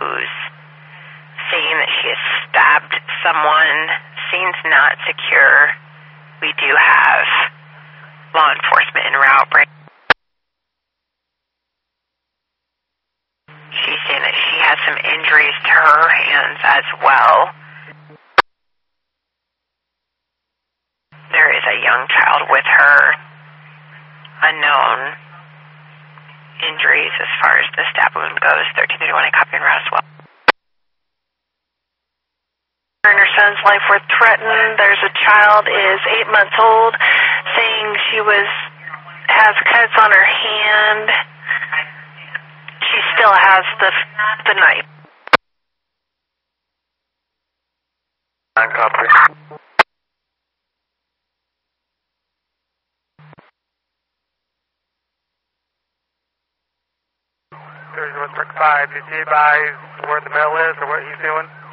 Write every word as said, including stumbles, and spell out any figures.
who's saying that she has stabbed someone. Seems not secure. We do have law enforcement en route. She's saying that she has some injuries to her hands as well. There is a young child with her. Unknown injuries as far as the stab wound goes. thirteen thirty-one, I copy and route as well. Her and her son's life were threatened. There's a child, is eight months old, saying she was has cuts on her hand. She still has the the knife. I copy. There's one truck five. Did you advise where the mail is or what he's doing?